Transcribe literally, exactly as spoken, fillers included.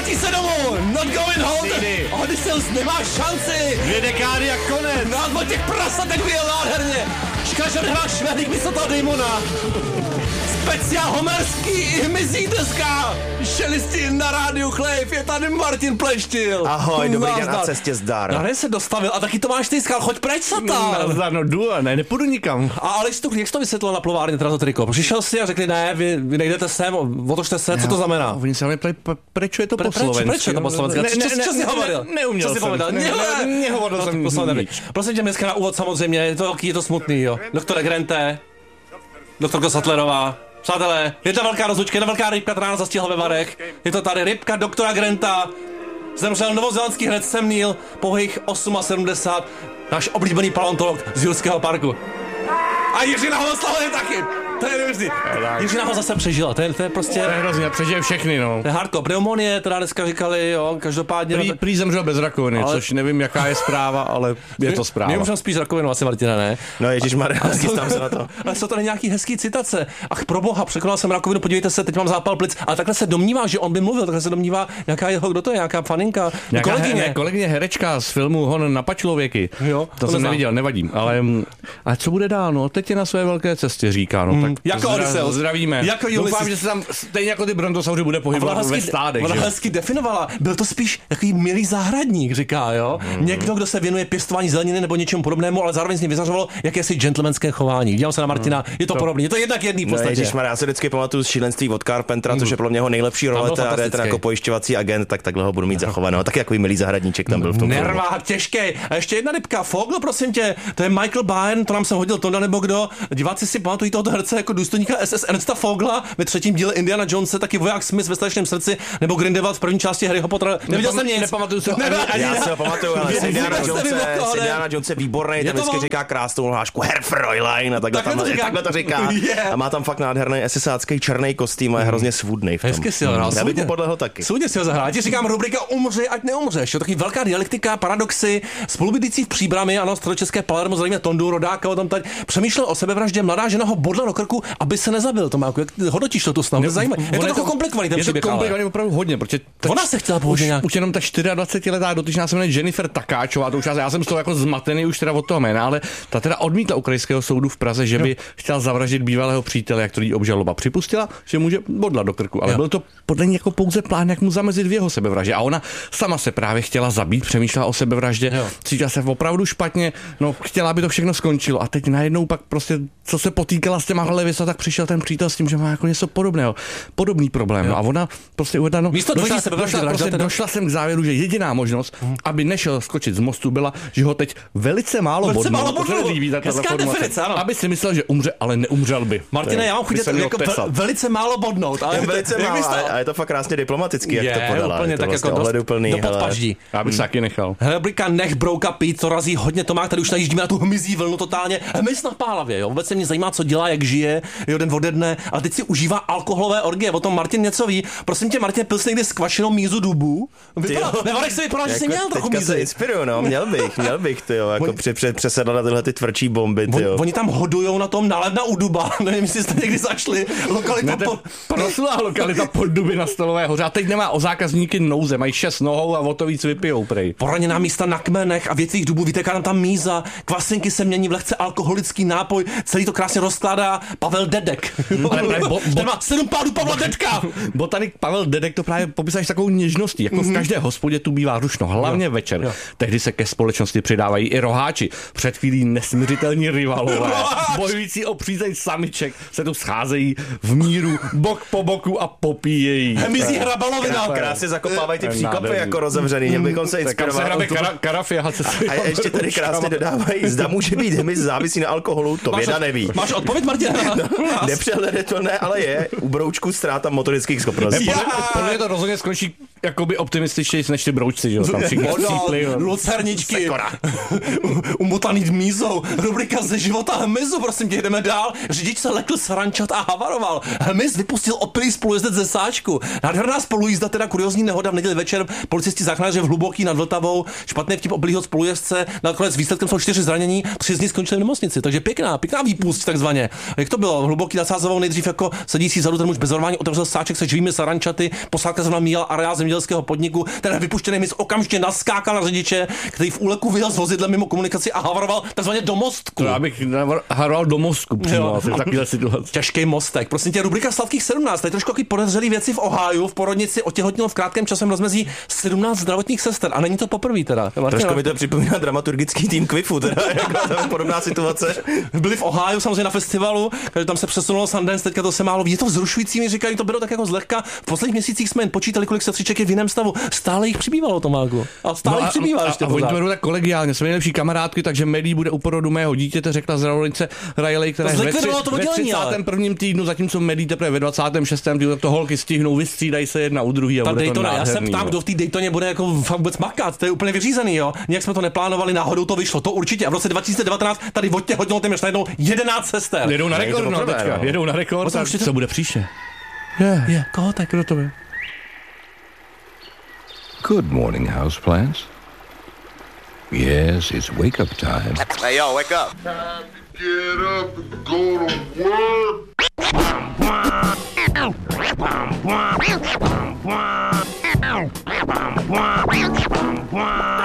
Vrátí se domů! Not going home! Odysseus nemá šanci! Dvě dekády a konec! Názvo těch prasat teď vyjel nádherně! Škoda, že nehrál Švédík místo toho Damona! Speciál homerský i hmyzí dneska! Šelistí na rádiu Chlejv, je tady Martin Pleštil! Ahoj, dobrý den, na cestě zdar. Na se dostavil a taky Tomáš Tejskal, choď preč, satan! Nazdar, no jdu, ne, nepůjdu nikam. A Aleš Stuch, jak jsi to vysvětlil na plovárně, teda to triko? Přišel si a řekli, ne, vy, vy nejdete sem, otočte se, co to znamená? Oni se mě ptali, proč je to po slovensky? Proč je to po slovensky? Co jsi hovoril? Neuměl jsem. Nehovoril jsem nic. Prosím tě, dneska na úvod samozřejmě, je to, je to smutný, jo. Doktore Grente, doktorko Sattlerová, přátelé, je to velká rozlučka, je to velká rybka, která nás zastihla ve Varech. Je to tady rybka doktora Grenta. Zemřel novozélandský herec Sam Neill, pouhých sedmdesát osm, náš oblíbený paleontolog z Jurského parku. A Jiřina Homoslava je taky. To je neuvěřitelný. Jiřina ho zase přežila, to je, to je prostě... To je hrozně, přežije všechny, no. To je hardcore. Pneumonie, teda dneska říkali, jo, každopádně... Prý, prý zemřel bez rakoviny, ale... což nevím, jaká je zpráva, ale je to zpráva. My můžeme spíš rakovinu asi, Martina, ne? No ježišmarja, chystám se na to. Ale jsou tady nějaký hezký citace. Ach, proboha, překonal jsem rakovinu, podívejte se, teď mám zápal plic. Ale takhle se domnívá, že on by mluvil, takhle se domnívá nějaká jeho, kdo to je, nějaká faninka, nějaká kolegyně. He, kolegyně herečka z filmu Hon na pačlověky. Jo, to, to jsem neviděl, nevadím. Ale a co bude dál? No, teď je na své velké cestě, říká. No, tak jako Odysseus. Zdravíme. Jako Doufám, že se tam stejně jako ty brontosauři bude pohybovat ve stádech. Ona hezky definovala. Byl to spíš takový milý zahradník, říká, jo. Mm. Někdo, kdo se věnuje pěstování zeleniny nebo něčemu podobnému, ale zároveň z něj vyzařovalo jakési gentlemanské chování. Dívám se na Martina, je to, to. podobné. Je to jednak jedný v podstatě. No, ježišmarja, já si vždycky pamatuju z Šílenství od Carpentera, mm. což je podle mě jeho nejlepší role, teda ten jako pojišťovací agent, tak takhle ho budu mít zachovaného. Tak jako milý zahradníček tam byl v tom. Nervá, těžký. A ještě jedna rybka, Fogl, prosím tě, to je Michael Biehn, to nám se hodil Tonda nebo kdo. Diváci si pamatují tohoto herce jako důstojníka S S Ernsta Fogla ve třetím díle Indiana Jonese, taky voják Smith ve Strašném srdci, nebo Grindelwald v první části Harryho Pottera. Neviděl jsem nic. Nepamatuju se. Ne, ani, já si ho pamatuju, ale s Indiana Jonese je výborný, ten vždycky říká krásnou hlášku Herr Fräulein a takhle, takhle, to, říká. takhle to říká. Yeah. A má tam fakt nádherný esesácký černý kostým a je hrozně svůdnej v tom. Hezky si ho hrál. Já bych mu podlehl taky. Soudně si ho zahrál. Já ti říkám, rubrika Umři, ať neumřeš. Takový velká dialektika, paradoxy, spolubydlící v Příbrami, ano, středočeské Palermo, zřejmě Tondu, rodáka, o tom tady přemýšlel o sebevraždě, mladá žena ho bodla do krku, aby se nezabil. Tomáku, jak hodnotíš to tu snahu? Je to trochu komplikovaný ten příběh. Je to komplikovaný opravdu hodně, protože ona se chtěla pohodně nějak. Už jenom ta dvacetičtyřletá dotyčná se jmenuje Jennifer Takáčová, to už já jsem z toho jako zmatený už teda od toho jména, ale ta teda odmítla u krajského soudu v Praze, že by chtěla zavraždit bývalého přítele, jak to jí obžaloba připustila, že může bodla do krku, ale jo. Byl to podle ní jako pouze plán, jak mu zamezit v jeho sebevraždě. A ona sama se právě chtěla zabít, přemýšlela o sebevraždě, cítila se opravdu špatně, no chtěla, aby to všechno skončilo. A teď najednou pak prostě, co se potýkala s těma hlevěsa, tak přišel ten přítel s tím, že má jako něco podobného, podobný problém. No a ona prostě uvedla, no, místo došla, došla, došla, prostě došla jsem k závěru, že jediná možnost, hmm. aby nešel skočit z mostu, byla, že ho teď velice málo bodnul, aby si myslel, že umře, ale neumřel by. Martina, já mám chuť jako velice málo bodnout, ale velice málo, a je to fakt krásně diplomatický, jak to podala. Úplně tak jako ohleduplný, do podpaždí. Já bych se taky nechal. Rubrika Nech brouka pít, to razí hodně Tomák, tady už najíždíme na tu hmyzí vlnu totálně. Hmyz na Pálavě, jo. Vůbec se mě zajímá, co dělá, jak žije, jo, den ode dne, a teď si užívá alkoholové orgie. O tom Martin něco ví. Prosím tě, Martin, pil jsi někdy skvašenou mízu dubu? Nevarek se vypadá, že jsi měl trochu mízy. Se inspiruju, no, měl bych, měl bych, ty jo, jako při, při, přesedla na tyhle ty tvrdší bomby, ty jo. On, oni tam hodujou na tom Nalevna u duba, nevím, jestli jste někdy zašli. Lokalita po... Proslulá lokalita pod duby na Stolové hoře. A teď nemá o zákazníky nouze, mají šest nohou a o to víc vypijou, prej. Poraněná místa na kmenech a větvích dubů, vytéká nám tam míza, kvasinky se mění v lehce alkoholický nápoj, celý to krásně rozkládá Pavel Dedek. Ale bo, bo, ten má sedm pádů Pavla Dedka. Botanik Pavel Dedek to právě popisuješ takovou něžností, jako mm-hmm. v každé hospodě tu bývá rušno, hlavně jo. večer. Jo. Tehdy se ke společnosti přidávají i roháči. Před chvílí nesmiřitelní rivalové, bojující o přízeň samiček, se tu scházejí v míru, bok po boku a popíjejí. Hemizí hrabalovina. Krásně zakopávají ty příkopy jako rozevřený, měl bychom se inspirovat. A ještě tady krásně dodávají, zda může být hmyz závisí na alkoholu, to věda neví. Máš odpověď, Martina? Nepřehledatelné, ale je u broučku ztráta motorických schopností. Podle mě to rozhodně skončí jakoby optimističtější než ty broučci, že jo? Tam všichni cípli. Lucerničky. Umotaný mízou. Rubrika ze života hmyzu, prosím tě, jdeme dál. Řidič se lekl srančat a havaroval. Hmyz vypustil opilý spolujezdec ze sáčku. Nádherná spolujízda, teda kuriózní nehoda v neděli večer. Policisti záchranáři v Hluboký nad Vltavou. Špatný vtip opilýho spolujezdce. Nakonec výsledkem jsou čtyři zranění, tři z nich skončili v nemocnici. Takže pěkná, pěkná výpust takzvaně. Jak to bylo? Hluboký nasázovou nejdřív jako sedící zadu, ten muž bezormálně otevřel sáček se živými sarančaty, posádka zrovna míjela areál zemědělského podniku, ten vypuštěný mis okamžitě naskákal na řidiče, který v úleku vyjel s vozidlem mimo komunikaci a havaroval takzvaně do mostku. To já bych havaroval do mozku přímo asi v takové situaci. Těžký mostek. Prosím tě, rubrika Sladkých sedmnáct, tady trošku podezřelý věci v Ohio, v porodnici otěhotnilo v krátkém časem rozmezí sedmnáct zdravotních sester a není to poprvé teda. Trošku mi to připomíná dramaturgický tým Quifu, teda jako podobná situace. Byli v Ohio samozřejmě na festivalu, takže tam se přesunulo Sundance, teďka to se málo ví. Je to vzrušující, mi říkají, to bylo tak jako zlehka. V posledních měsících jsme jen počítali, kolik sestřiček je v jiném stavu. Stále jich přibývalo, Tomáku. A stále no jich přibývá ještě. A, a oni to tak kolegiálně, jsme nejlepší kamarádky, takže Maddie bude u porodu mého dítěte, řekla zdravotnice Riley, která je ve, tři, to ve třicátém prvním týdnu, zatímco Maddie teprve ve dvacátém šestém týdnu, to holky stihnou, vystřídají se jedna u druhý a ta bude Daytona, to nádherný. Já se ptám, kdo v té Daytoně bude jako vůbec makat, to je úplně vyřízený, jo. Nějak jsme to neplánovali, náhodou to vyšlo, to určitě. A v roce dva tisíce devatenáct tady odtěhotnilo téměř najednou jedenáct sester. Jedou na rekord, no, teďka. Jedou na rekord, a co bude příště? Je, je, koho tak, kdo to je? Good morning, houseplants. Yes, it's wake up time. Hey, yo, wake up. Time to get up and go to work. Bum, bum, bum, bum, bum, bum, bum, bum, bum, bum, bum.